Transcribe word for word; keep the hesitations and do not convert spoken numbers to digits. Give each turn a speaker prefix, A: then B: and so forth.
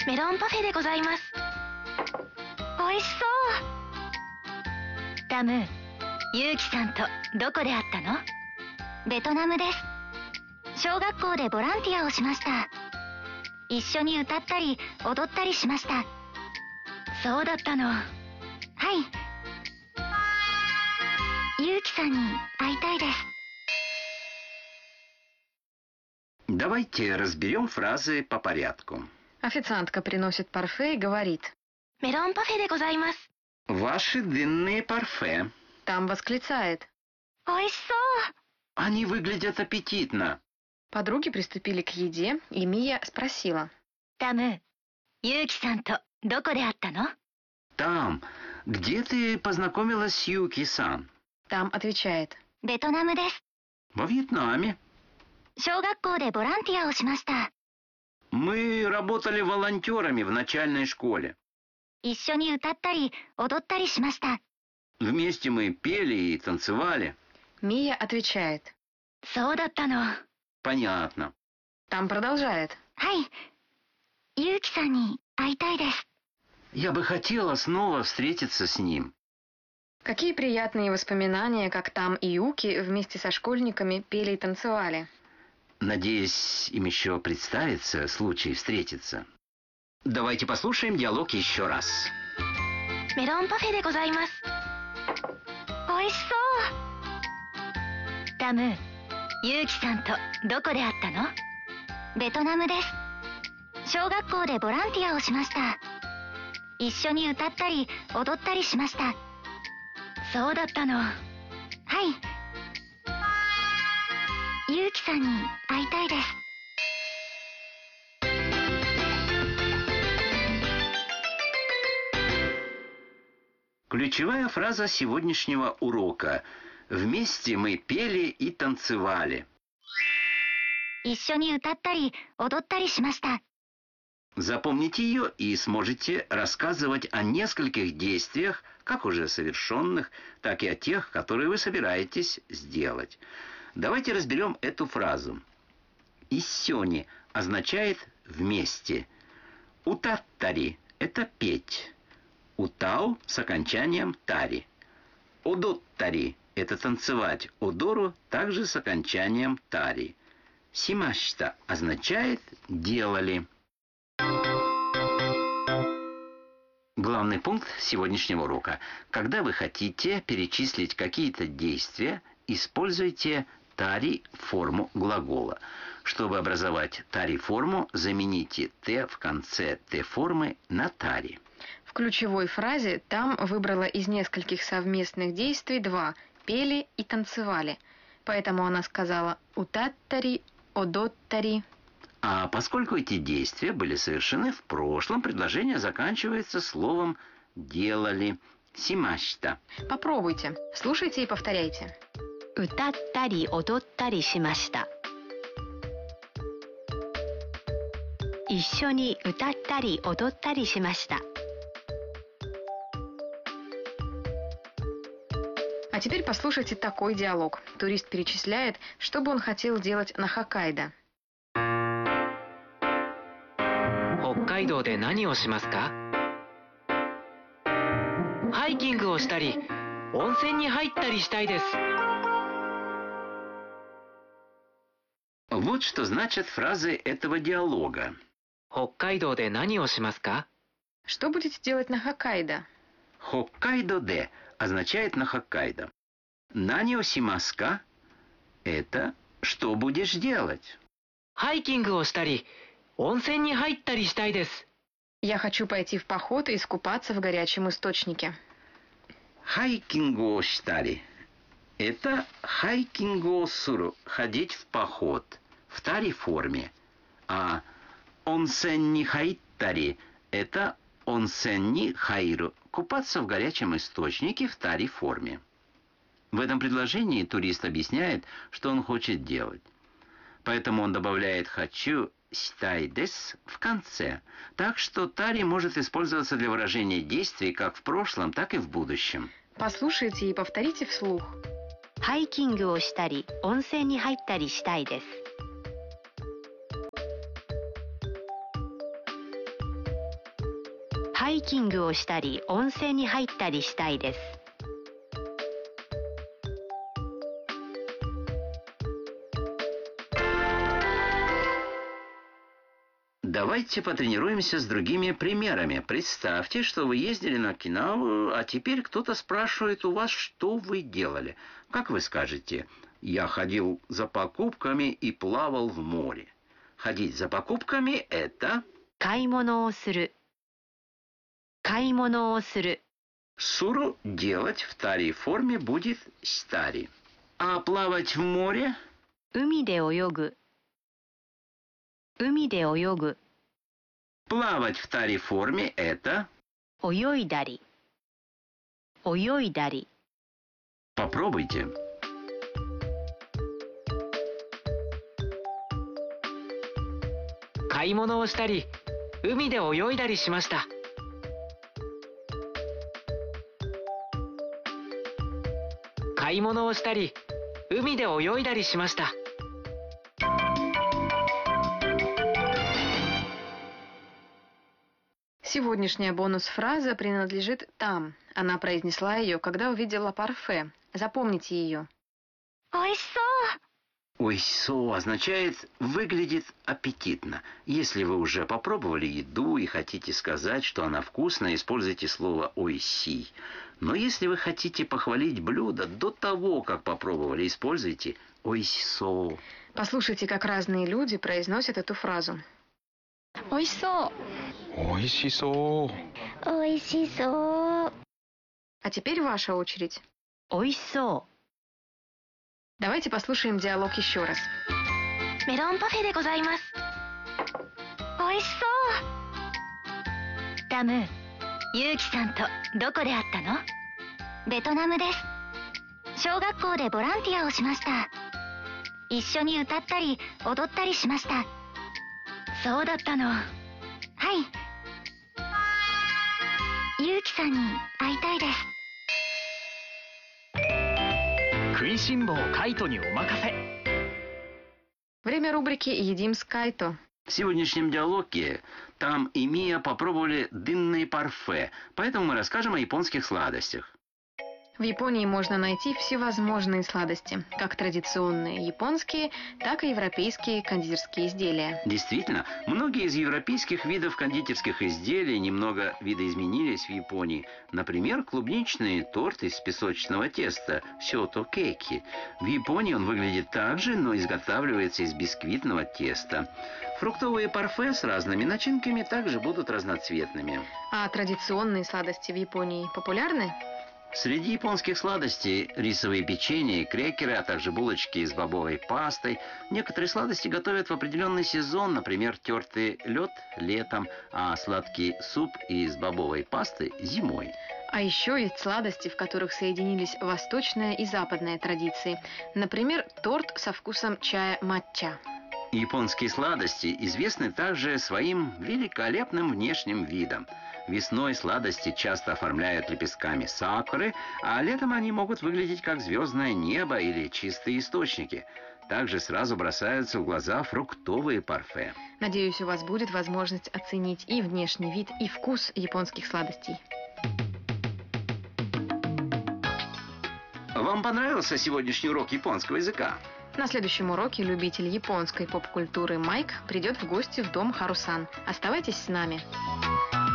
A: メロンパフェでございます。美味しそう。タム、ユウキさんとどこで会ったの？ベトナムです。小学校でボランティアをしました。一緒に歌ったり踊ったりしました。そうだったの。はい。ユウキさんに会いたいです。
B: Давайте разберем фразы по порядку.
C: Официантка приносит парфе и говорит:
A: «Мелон пафе де гозаймасу».
B: Ваши дынные парфе.
C: Там восклицает:
A: «Ойшисо».
B: Они выглядят аппетитно.
C: Подруги приступили к еде, и Мия спросила:
A: «Таму, Юки-сан то доко де аттано?»
B: Там. Где ты познакомилась с Юки-сан?
C: Там отвечает:
A: «Бетонаму десу».
B: Во Вьетнаме.
A: 小学校でボランティアをしました。
B: Мы работали волонтерами в начальной школе.
A: 一緒に歌ったり踊ったりしました。
B: Вместе мы пели и танцевали.
C: Мия отвечает:
A: そうだったの。
B: Понятно.
C: Там продолжает:
A: はい。ユウキさんに会いたいです。
B: Я бы хотела снова встретиться с ним.
C: Какие приятные воспоминания, как там и Юки вместе со школьниками пели и танцевали.
B: Надеюсь, им еще представится случай встретиться. Давайте послушаем диалог еще раз.
A: メロンパフェでございます。美味しそう。タム、ユウキさんとどこで会ったの？ベトナムです。小学校でボランティアをしました。一緒に歌ったり踊ったりしました。そうだったの。はい。ユウキさんに会いたいです。
B: Ключевая фраза сегодняшнего урока. Вместе мы пели и танцевали.
A: 一緒に歌ったり踊ったりしました。
B: Запомните ее и сможете рассказывать о нескольких действиях, как уже совершенных, так и о тех, которые вы собираетесь сделать. Давайте разберем эту фразу. «Иссёни» означает «вместе». «Утаттари» — это «петь». «Утау» с окончанием «тари». «Одоттари» — это «танцевать». «Одору» также с окончанием «тари». «Симашта» означает «делали». Главный пункт сегодняшнего урока. Когда вы хотите перечислить какие-то действия, используйте тари-форму глагола. Чтобы образовать тари-форму, замените «т» в конце «т» формы на «тари».
C: В ключевой фразе там выбрала из нескольких совместных действий два – пели и танцевали. Поэтому она сказала «утаттари», «одоттари».
B: А поскольку эти действия были совершены в прошлом, предложение заканчивается словом «делали». «Симашта».
C: Попробуйте. Слушайте и повторяйте.
A: 歌ったり踊ったりしました。一緒に歌ったり踊ったりしました。
C: А теперь послушайте такой диалог. Турист перечисляет, что бы он хотел делать на Хоккайдо.
D: 北海道で何をしますか？ハイキングをしたり、温泉に入ったりしたいです。
B: Вот что значат фразы этого диалога.
D: 北海道で何をしますか?
C: Что будете делать на Хоккайдо?
B: «Хоккайдо-де» означает «на Хоккайдо». «Нанио симаска» — это «что будешь делать?»
D: ハイキングをしたり、温泉に入ったりしたいです。
C: Я хочу пойти в поход и искупаться в горячем источнике.
B: «Хайкингу штари» — это «хайкингу суру» — ходить в поход в тари-форме. А «онсен ни хайттари» — это «онсен ни хайру» — купаться в горячем источнике в тари-форме. В этом предложении турист объясняет, что он хочет делать. Поэтому он добавляет «хочу ситай дес» в конце. Так что тари может использоваться для выражения действий как в прошлом, так и в будущем.
C: Послушайте и повторите вслух.
A: ハイキングをしたり温泉に入ったりしたいです。 ハイキングをしたり温泉に入ったりしたいです。
B: Давайте потренируемся с другими примерами. Представьте, что вы ездили на Окинаву, а теперь кто-то спрашивает у вас, что вы делали. Как вы скажете? Я ходил за покупками и плавал в море. Ходить за покупками – это…
A: 買い物をする。買い物をする。
B: Суру делать в тари форме будет стари. А плавать в море?
A: 海で泳ぐ。海で泳ぐ。
B: Плавать в тари форме – это…
A: 泳いだり。泳いだり。
B: Попробуйте.
D: 買い物をしたり海で泳いだりしました。買い物をしたり海で泳いだりしました。
C: Сегодняшняя бонус-фраза принадлежит там. Она произнесла ее, когда увидела парфе. Запомните ее.
A: おいしそう。
B: Ойсо означает «выглядит аппетитно». Если вы уже попробовали еду и хотите сказать, что она вкусная, используйте слово «ойси». Но если вы хотите похвалить блюдо до того, как попробовали, используйте «ойсо».
C: Послушайте, как разные люди произносят эту фразу.
A: おいしそう。
E: おいしそう。
A: おいしそう。
C: А теперь ваша очередь.
A: おいしそう。
C: Давайте послушаем диалог еще раз.
A: メロンパフェでございます。おいしそう。タム、ユウキさんとどこで会ったの？ベトナムです。小学校でボランティアをしました。一緒に歌ったり踊ったりしました。そうだったの。はい。ユウキさんに会いたいです。
D: 食いしん坊カイトにお任せ。
C: Время рубрики «Едим с Кайто».
B: В сегодняшнем диалоге там и Мия попробовали дынные парфе, поэтому мы расскажем о японских сладостях.
C: В Японии можно найти всевозможные сладости, как традиционные японские, так и европейские кондитерские изделия.
B: Действительно, многие из европейских видов кондитерских изделий немного видоизменились в Японии. Например, клубничный торт из песочного теста сёто-кейки. В Японии он выглядит так же, но изготавливается из бисквитного теста. Фруктовые парфе с разными начинками также будут разноцветными.
C: А традиционные сладости в Японии популярны?
B: Среди японских сладостей рисовые печенья и крекеры, а также булочки с бобовой пастой. Некоторые сладости готовят в определенный сезон, например, тертый лед летом, а сладкий суп из бобовой пасты зимой.
C: А еще есть сладости, в которых соединились восточная и западная традиции. Например, торт со вкусом чая матча.
B: Японские сладости известны также своим великолепным внешним видом. Весной сладости часто оформляют лепестками сакуры, а летом они могут выглядеть как звездное небо или чистые источники. Также сразу бросаются в глаза фруктовые парфе.
C: Надеюсь, у вас будет возможность оценить и внешний вид, и вкус японских сладостей.
B: Вам понравился сегодняшний урок японского языка?
C: На следующем уроке любитель японской поп-культуры Майк придет в гости в дом Харусан. Оставайтесь с нами.